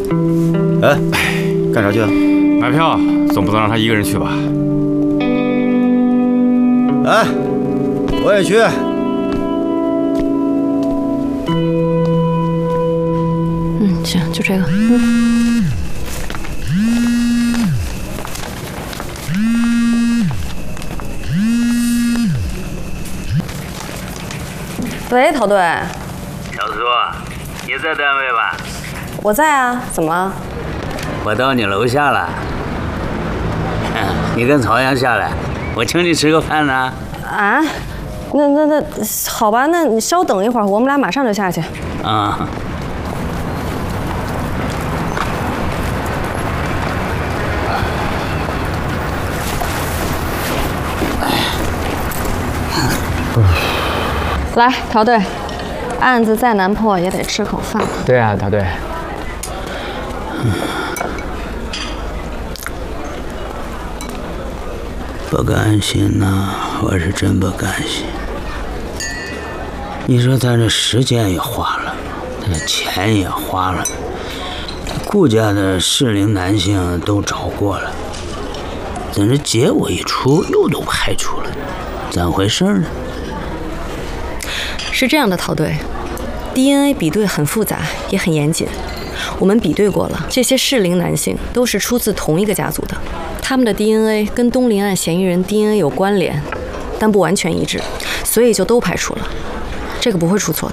哎，干啥去？ 买票，总不能让他一个人去吧？ 哎，我也去。 行，就这个。喂，陶队。 小苏，你在单位吧？ 我在啊，怎么了？ 我到你楼下了。你跟曹阳下来，我请你吃个饭呢。 啊？那好吧，那你稍等一会儿，我们俩马上就下去。 啊。 来，陶队，案子再难破也得吃口饭。 对啊，陶队。 不甘心呐，我是真不甘心。你说咱这时间也花了，这钱也花了，顾家的适龄男性都找过了，咱这结果一出又都排除了，咋回事呢？ 是这样的，陶队 ，DNA 比对很复杂，也很严谨。我们比对过了，这些适龄男性都是出自同一个家族的，他们的 DNA 跟东林案嫌疑人 DNA 有关联，但不完全一致，所以就都排除了。这个不会出错的。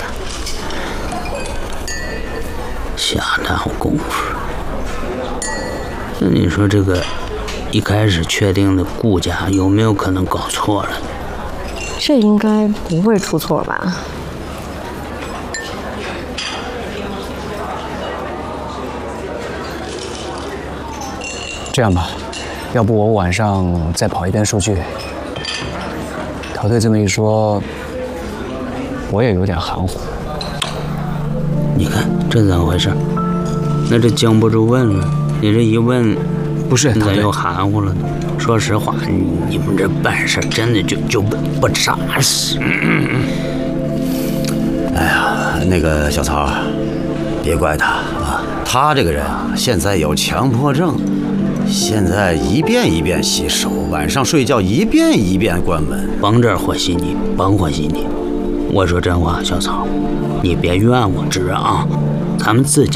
下大功夫。那你说这个一开始确定的顾家有没有可能搞错了？ 这应该不会出错吧？ 这样吧，要不我晚上再跑一遍数据。陶队这么一说，我也有点含糊。 你看这咋回事？那这经不住问了，你这一问， 不是， 你咋又含糊了呢？说实话，你们这办事真的就不扎实。 哎呀，那个小曹，别怪他啊，他这个人啊，现在有强迫症，现在一遍一遍洗手，晚上睡觉一遍一遍关门。 甭这儿和稀泥，甭和稀泥。我说真话，小曹，你别怨我，知啊？咱们自己